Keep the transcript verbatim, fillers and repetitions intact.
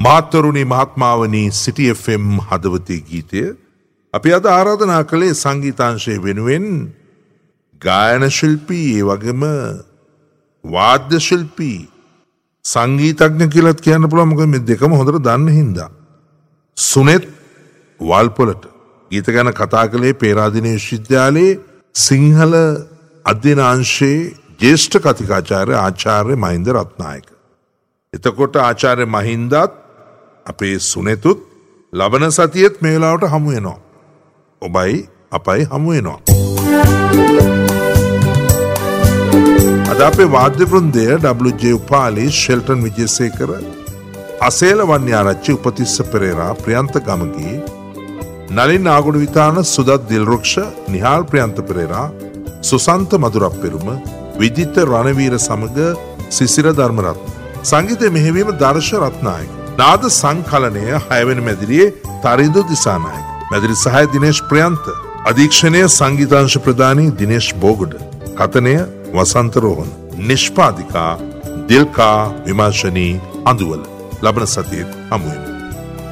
මහත්තරුණි මහත්මාවනි සිටි F M හදවතේ ගීතය අපි අද ආරාධනා කළේ සංගීතාංශය වෙනුවෙන් ගායන ශිල්පී ඒ වගේම වාද්‍ය ශිල්පී සංගීතඥ කියලාත් කියන්න පුළුවන් මොකද මේ දෙකම හොඳට දන්න හින්දා සුනෙත් වල්පොලට ගීත ගැන කතා කළේ පේරාදෙණිය විශ්වවිද්‍යාලයේ සිංහල අධ්‍යනාංශයේ ජ්‍යෙෂ්ඨ කතිකාචාර්ය ආචාර්ය මහින්ද රත්නායක. එතකොට ආචාර්ය මහින්දත් අපේ සුනෙතුත් ලබන සතියෙත් මේ වෙලාවට හමු වෙනවා. ඔබයි අපයි හමු වෙනවා. අද අපේ වාද්‍ය වෘන්දය W J Upali, Shelton Wijesekara, Asela Wanniarachchi, Upatissa Perera, Priyantha Gamage, Nalin ආගුණ Withana, Sudath දිල්රුක්ෂ, Nihal Priyantha Perera, Susantha මధుරප්පෙරුම, විජිත රණවීර සමග සිසිර ධර්මරත්න. සංගීතය මෙහෙවීම දර්ශ රත්නායක. නාද සංකලනය හයවැනි මැදිරියේ තරිඳු දිසානායක. මැදිරි සහාය දිනේෂ් ප්‍රියන්ත. අධීක්ෂණය සංගීතාංශ ප්‍රධානී දිනේෂ් බෝගොඩ. කතනය වසන්ත රෝහණ. නිෂ්පාදිකා දිල්කා විමර්ශනී අඳුවල. ලබන සතියේ හමු වෙමු.